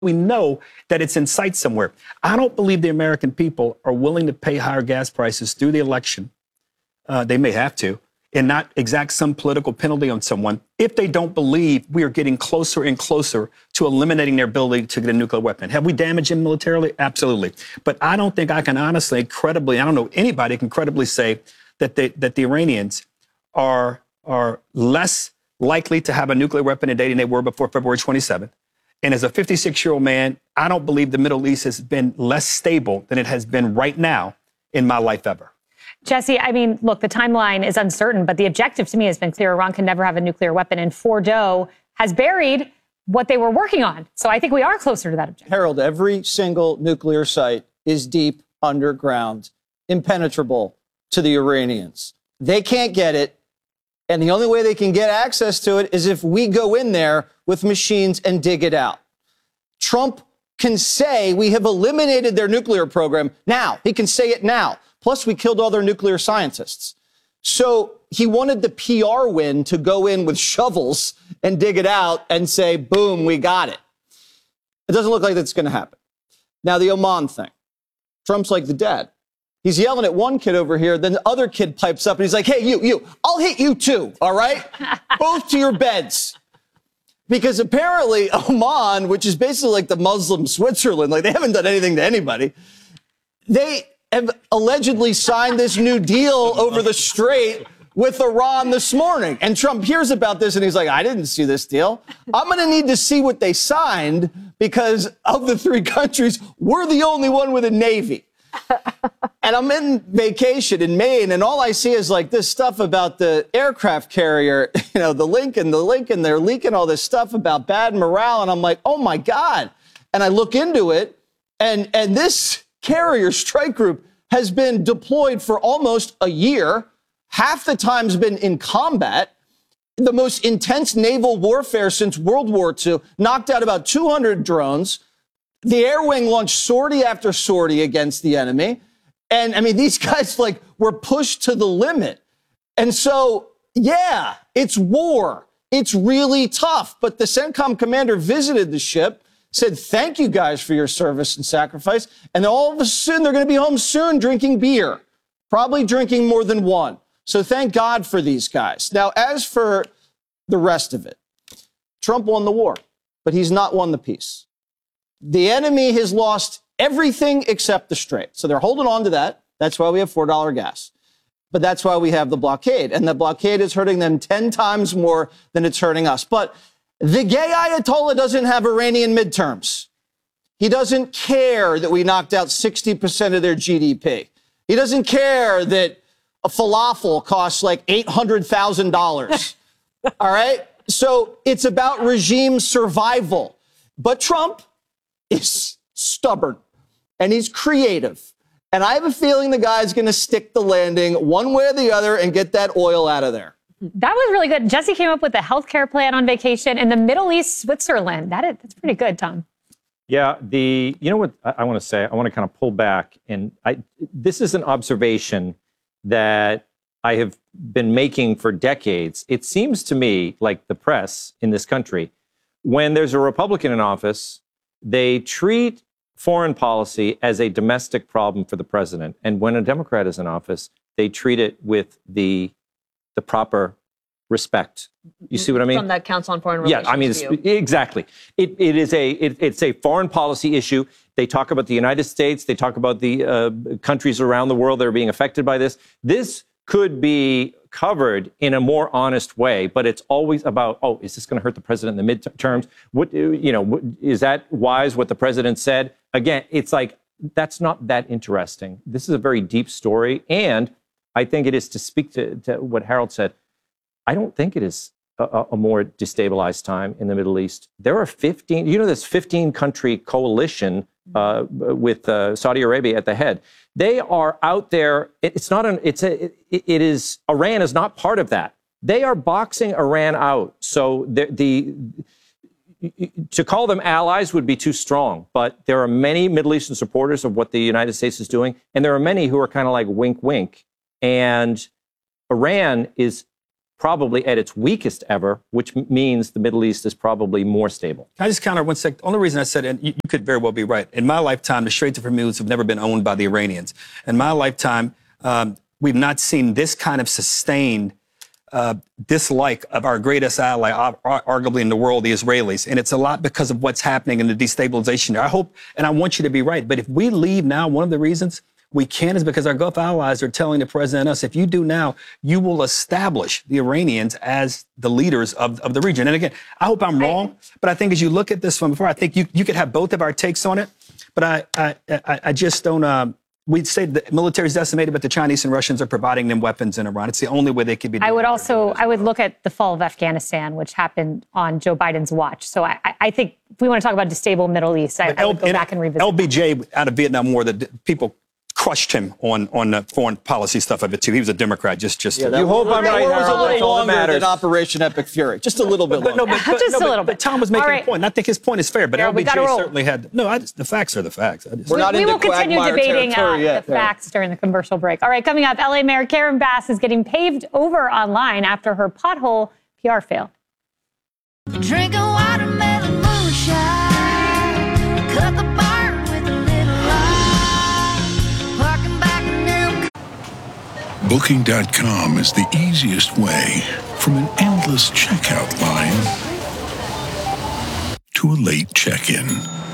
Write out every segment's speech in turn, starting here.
We know that it's in sight somewhere. I don't believe the American people are willing to pay higher gas prices through the election. They may have to, and not exact some political penalty on someone if they don't believe we are getting closer and closer to eliminating their ability to get a nuclear weapon. Have we damaged them militarily? Absolutely. But I don't think I can honestly, credibly, I don't know anybody can credibly say that the Iranians are less likely to have a nuclear weapon today than they were before February 27th. And as a 56-year-old man, I don't believe the Middle East has been less stable than it has been right now in my life ever. Jesse, I mean, look, the timeline is uncertain, but the objective to me has been clear. Iran can never have a nuclear weapon, and Fordo has buried what they were working on. So I think we are closer to that objective. Harold, every single nuclear site is deep underground, impenetrable to the Iranians. They can't get it, and the only way they can get access to it is if we go in there with machines and dig it out. Trump can say we have eliminated their nuclear program now. He can say it now. Plus, we killed all their nuclear scientists. So he wanted the PR win to go in with shovels and dig it out and say, boom, we got it. It doesn't look like that's going to happen. Now, the Oman thing. Trump's like the dad. He's yelling at one kid over here. Then the other kid pipes up and he's like, hey, you, I'll hit you too, all right? Both to your beds. Because apparently Oman, which is basically like the Muslim Switzerland, like they haven't done anything to anybody, they have allegedly signed this new deal over the strait with Iran this morning. And Trump hears about this and he's like, I didn't see this deal. I'm going to need to see what they signed because of the three countries, we're the only one with a navy. And I'm in vacation in Maine, and all I see is like this stuff about the aircraft carrier, the Lincoln, they're leaking all this stuff about bad morale. And I'm like, oh my God. And I look into it, and this carrier strike group has been deployed for almost a year. Half the time's been in combat. The most intense naval warfare since World War II, knocked out about 200 drones. The air wing launched sortie after sortie against the enemy. And I mean, these guys were pushed to the limit. And so, yeah, it's war. It's really tough. But the CENTCOM commander visited the ship, said, thank you guys for your service and sacrifice. And all of a sudden, they're going to be home soon drinking beer, probably drinking more than one. So thank God for these guys. Now, as for the rest of it, Trump won the war, but he's not won the peace. The enemy has lost everything except the strait. So they're holding on to that. That's why we have $4 gas. But that's why we have the blockade. And the blockade is hurting them 10 times more than it's hurting us. But the gay Ayatollah doesn't have Iranian midterms. He doesn't care that we knocked out 60% of their GDP. He doesn't care that a falafel costs like $800,000. All right? So it's about regime survival. But Trump is stubborn, and he's creative. And I have a feeling the guy's going to stick the landing one way or the other and get that oil out of there. That was really good. Jesse came up with a healthcare plan on vacation in the Middle East, Switzerland. That's pretty good, Tom. Yeah, you know what I want to say? I want to kind of pull back. And this is an observation that I have been making for decades. It seems to me like the press in this country, when there's a Republican in office, they treat foreign policy as a domestic problem for the president. And when a Democrat is in office, they treat it with the proper respect. You see what I mean? From that Council on Foreign Relations. Yeah, I mean, exactly. It's a foreign policy issue. They talk about the United States. They talk about the countries around the world that are being affected by this. This could be covered in a more honest way, but it's always about, oh, is this going to hurt the president in the midterms? Is that wise what the president said? Again, it's like, that's not that interesting. This is a very deep story. And I think it is, to speak to what Harold said, I don't think it is a more destabilized time in the Middle East. There are 15, this 15-country coalition with Saudi Arabia at the head. They are out there. Iran is not part of that. They are boxing Iran out. So to call them allies would be too strong. But there are many Middle Eastern supporters of what the United States is doing. And there are many who are kind of like wink, wink. And Iran is probably at its weakest ever, which means the Middle East is probably more stable. Can I just counter 1 sec? The only reason I said, and you could very well be right. In my lifetime, the Straits of Hormuz have never been owned by the Iranians. In my lifetime, we've not seen this kind of sustained dislike of our greatest ally, arguably in the world, the Israelis. And it's a lot because of what's happening in the destabilization there. I hope, and I want you to be right, but if we leave now, one of the reasons we can is because our Gulf allies are telling the president and us, if you do now, you will establish the Iranians as the leaders of the region. And again, I hope I'm wrong, but I think as you look at this from before, I think you could have both of our takes on it, but I just don't, we'd say the military is decimated, but the Chinese and Russians are providing them weapons in Iran. It's the only way they could be doing I would look at the fall of Afghanistan, which happened on Joe Biden's watch. So I think if we want to talk about a stable Middle East, I would go back and revisit LBJ out of Vietnam War, that people crushed him on the foreign policy stuff of it too. He was a Democrat. You hope I'm right. It was a little longer than Operation Epic Fury. Just a little bit longer. But Tom was making a point. And I think his point is fair. But LBJ certainly had. No, the facts are the facts. We will continue debating the facts during the commercial break. All right, coming up, LA Mayor Karen Bass is getting paved over online after her pothole PR fail. Drinking watermelon moonshine, cut the bar with a little lime, parking back in them. Booking.com is the easiest way from an endless checkout line to a late check-in.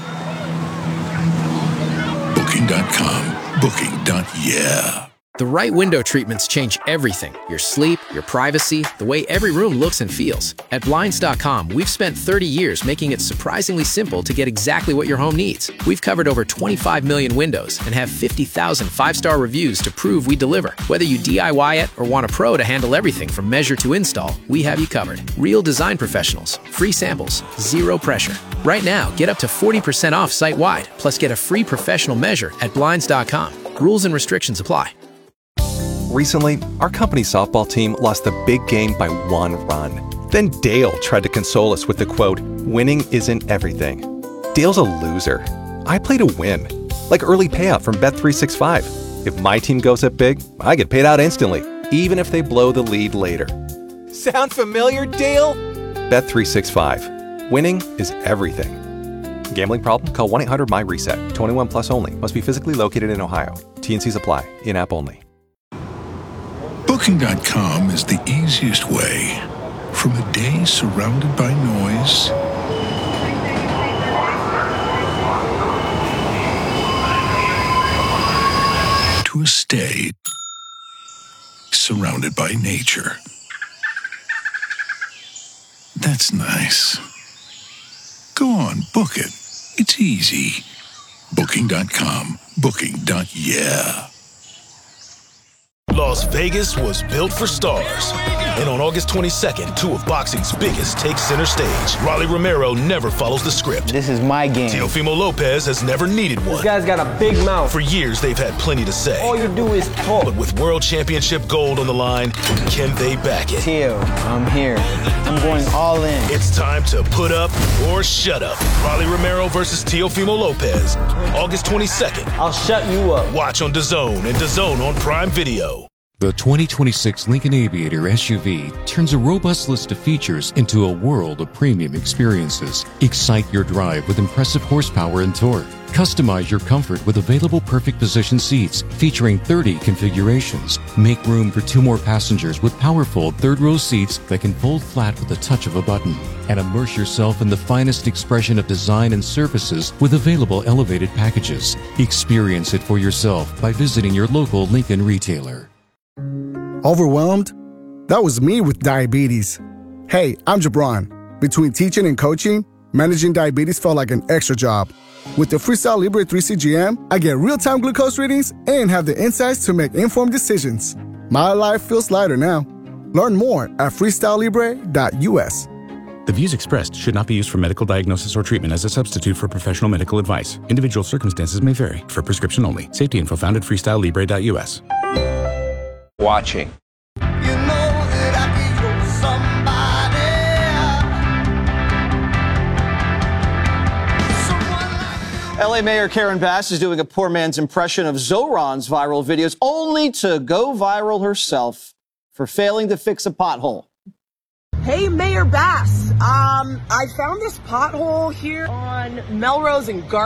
Booking.com. Booking.yeah. The right window treatments change everything. Your sleep, your privacy, the way every room looks and feels. At Blinds.com, we've spent 30 years making it surprisingly simple to get exactly what your home needs. We've covered over 25 million windows and have 50,000 five-star reviews to prove we deliver. Whether you DIY it or want a pro to handle everything from measure to install, we have you covered. Real design professionals, free samples, zero pressure. Right now, get up to 40% off site-wide, plus get a free professional measure at Blinds.com. Rules and restrictions apply. Recently, our company's softball team lost the big game by 1 run. Then Dale tried to console us with the quote, "Winning isn't everything." Dale's a loser. I play to win. Like early payout from Bet365. If my team goes up big, I get paid out instantly, even if they blow the lead later. Sound familiar, Dale? Bet365. Winning is everything. Gambling problem? Call 1-800-MY-RESET. 21 plus only. Must be physically located in Ohio. T&Cs apply. In-app only. Booking.com is the easiest way from a day surrounded by noise to a stay surrounded by nature. That's nice. Go on, book it. It's easy. Booking.com. Booking.yeah. Las Vegas was built for stars. And on August 22nd, 2 of boxing's biggest take center stage. Rolly Romero never follows the script. This is my game. Teofimo Lopez has never needed one. This guy's got a big mouth. For years, they've had plenty to say. All you do is talk. But with World Championship gold on the line, can they back it? Teo, I'm here. I'm going all in. It's time to put up or shut up. Rolly Romero versus Teofimo Lopez. August 22nd. I'll shut you up. Watch on DAZN and DAZN on Prime Video. The 2026 Lincoln Aviator SUV turns a robust list of features into a world of premium experiences. Excite your drive with impressive horsepower and torque. Customize your comfort with available perfect position seats featuring 30 configurations. Make room for 2 more passengers with powerful third-row seats that can fold flat with the touch of a button. And immerse yourself in the finest expression of design and surfaces with available elevated packages. Experience it for yourself by visiting your local Lincoln retailer. Overwhelmed? That was me with diabetes. Hey, I'm Jabron. Between teaching and coaching, managing diabetes felt like an extra job. With the Freestyle Libre 3 CGM, I get real-time glucose readings and have the insights to make informed decisions. My life feels lighter now. Learn more at freestylelibre.us. The views expressed should not be used for medical diagnosis or treatment as a substitute for professional medical advice. Individual circumstances may vary. For prescription only. Safety info found at freestylelibre.us. Watching. You know that I could use somebody. LA Mayor Karen Bass is doing a poor man's impression of Zoran's viral videos, only to go viral herself for failing to fix a pothole. Hey, Mayor Bass. I found this pothole here on Melrose and Gar.